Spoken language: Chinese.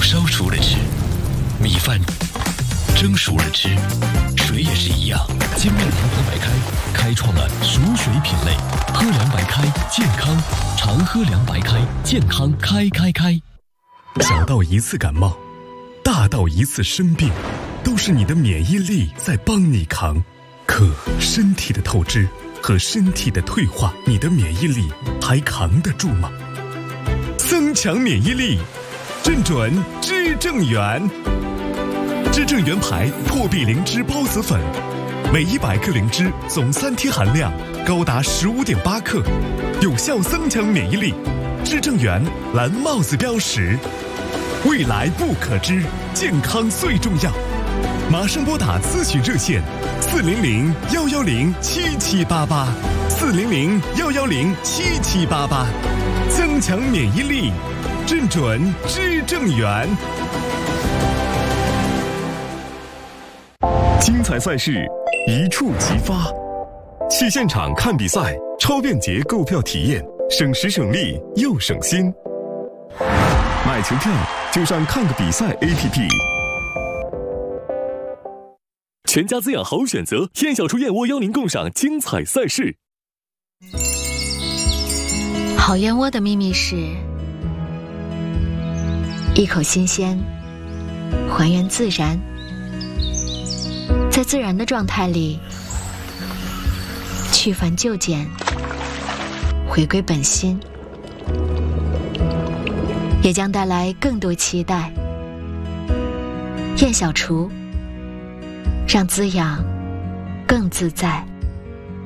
烧熟了吃，米饭蒸熟了吃，水也是一样。金麦堂喝白开，开创了熟水品类，喝凉白开健康，常喝凉白开，健康开。 小到一次感冒，大到一次生病，都是你的免疫力在帮你扛。可身体的透支和身体的退化，你的免疫力还扛得住吗？增强免疫力，正准知正元。知正元牌破壁灵芝孢子粉，每100克灵芝总3天含量高达15.8克，有效增强免疫力。知正元蓝帽子标识，未来不可知，健康最重要。马上拨打咨询热线400-110-7788，400-110-7788，增强免疫力，正准知正元。精彩赛事一触即发，去现场看比赛，超便捷购票体验，省时省力又省心。买球票就上看个比赛 APP。全家滋养好选择，燕小厨燕窝邀您共赏精彩赛事。 好燕窝的秘密是一口新鲜，还原自然，在自然的状态里去繁就简，回归本心，也将带来更多期待。燕小厨，让滋养更自在。